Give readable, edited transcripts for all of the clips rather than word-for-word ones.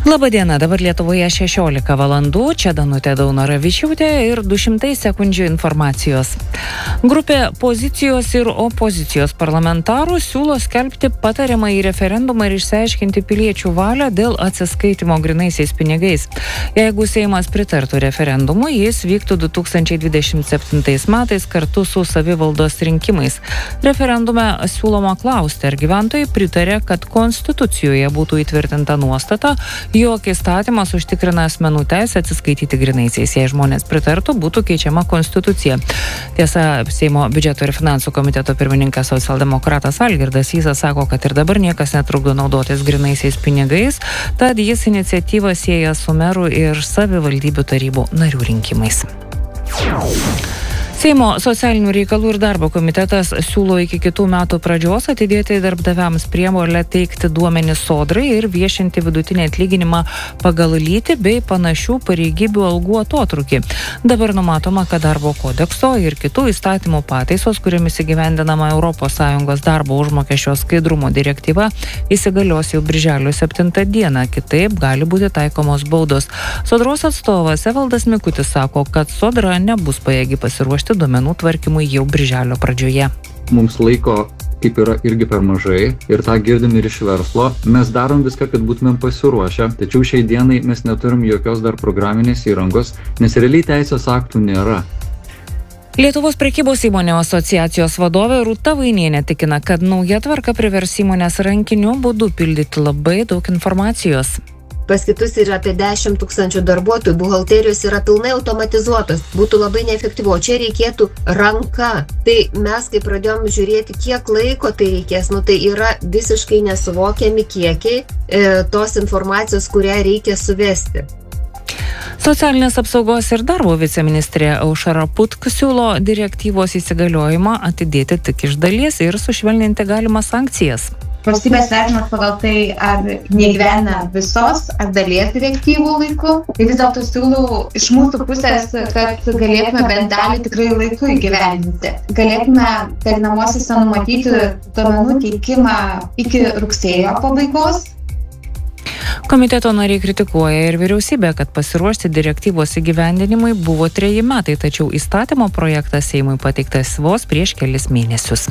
Labadiena, dabar Lietuvoje 16 valandų, čia Danutė Daunoravičiūtė ir 200 sekundžių informacijos. Grupė pozicijos ir opozicijos parlamentarų siūlo skelbti patariamąjį referendumą ir išsiaiškinti piliečių valią dėl atsiskaitimo grynaisiais pinigais. Jeigu Seimas pritartų referendumui, jis vyktų 2027 metais kartu su savivaldos rinkimais. Referendume siūloma klausti, ar gyventojai pritarė, kad Konstitucijoje būtų įtvirtinta nuostata, jog įstatymas užtikrina asmenų teisę atsiskaityti grynaisiais. Jei žmonės pritartų, būtų keičiama konstitucija. Tiesa, Seimo biudžeto ir finansų komiteto pirmininkas socialdemokratas Algirdas Sysas sako, kad ir dabar niekas netrukdo naudotis grynaisiais pinigais, tad jis iniciatyvą sieja su merų ir savivaldybių tarybų narių rinkimais. Seimo socialinių reikalų ir darbo komitetas siūlo iki kitų metų pradžios atidėti darbdaviams prievolę teikti duomenis Sodrai ir viešinti vidutinį atlyginimą pagal lytį bei panašių pareigybių algų atotrūkį. Dabar numatoma, kad darbo kodekso ir kitų įstatymų pataisos, kuriamis įgyvendinama ES darbo užmokesčio skaidrumo direktyva, įsigalios jau birželio 7 dieną. Kitaip gali būti taikomos baudos. Sodros atstovas Evaldas Mikutis sako, kad Sodra nebus pajėgi pasiruošti duomenų tvarkymui jau birželio pradžioje. Mums laiko kaip yra irgi per mažai ir tą girdim ir iš verslo. Mes darom viską, kad būtumėm pasiruošę, tačiau šiai dienai mes neturim jokios dar programinės įrangos, nes realiai teisės aktų nėra. Lietuvos prekybos įmonių asociacijos vadovė Rūta Vainienė tikina, kad nauja tvarka privers įmonės rankiniu būdu pildyti labai daug informacijos. Pas kitus yra apie 10 000 darbuotojų, buhalterijos yra pilnai automatizuotos, būtų labai neefektyvu, o čia reikėtų ranka. Tai mes, kai pradėjom žiūrėti, kiek laiko tai reikės, tai yra visiškai nesuvokiami kiekiai tos informacijos, kurią reikia suvesti. Socialinės apsaugos ir darbo viceministrė Aušra Putk siūlo direktyvos įsigaliojimą atidėti tik iš dalies ir sušvelninti galimas sankcijas. Valstybės vertinimas pagal tai, ar neįgyvena visos ar dalies direktyvų laiku. Tai vis dėlto siūlau iš mūsų pusės, kad galėtume bent dalį tikrai laiku įgyvendinti. Galėtume pereinamosiose numatyti duomenų teikimą iki rugsėjo pabaigos. Komiteto nariai kritikuoja ir vyriausybę, kad pasiruošti direktyvos įgyvendinimui buvo 3 metai, tačiau įstatymo projektas Seimui pateiktas vos prieš kelis mėnesius.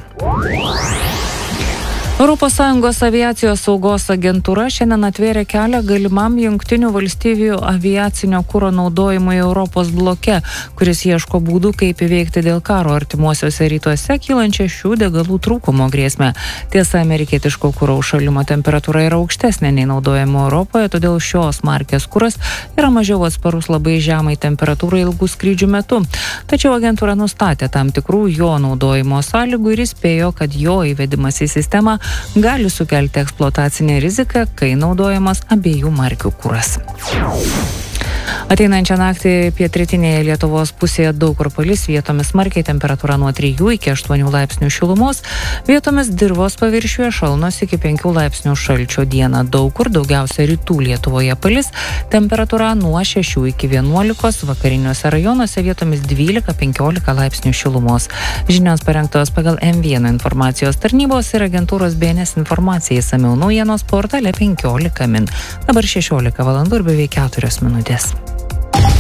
ES aviacijos saugos agentūra šiandien atvėrė kelią galimam Jungtinių valstybių aviacinio kuro naudojimui Europos bloke, kuris ieško būdų, kaip įveikti dėl karo artimuosiuose rytuose kylančią šių degalų trūkumo grėsmę. Tiesa, amerikietiško kuro užšalimo temperatūra yra aukštesnė nei naudojama Europoje, todėl šios markės kuras yra mažiau atsparus labai žemai temperatūrai ilgų skrydžių metu. Tačiau agentūra nustatė tam tikrų jo naudojimo sąlygų ir įspėjo, kad jo įvedimas į sistemą gali sukelti eksploatacinę riziką, kai naudojamas abiejų markių kuras. Ateinančią naktį pietrytinėje Lietuvos pusėje daug kur palis, vietomis smarkiai, temperatūra nuo 3 iki 8 laipsnių šilumos, vietomis dirvos paviršiuje šalnos iki 5 laipsnių šalčio. Dieną daug kur, daugiausia rytų Lietuvoje palis, temperatūra nuo 6 iki 11, vakariniuose rajonuose vietomis 12-15 laipsnių šilumos. Žinios parengtos pagal M1 informacijos tarnybos ir agentūros BNS informacijai, išsamiau naujienos portale 15 min. Dabar 16 valandų ir beveik 4 minutės.